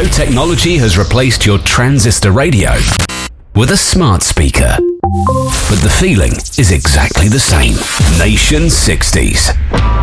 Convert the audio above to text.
technology has replaced your transistor radio with a smart speaker. But the feeling is exactly the same. Nation 60s.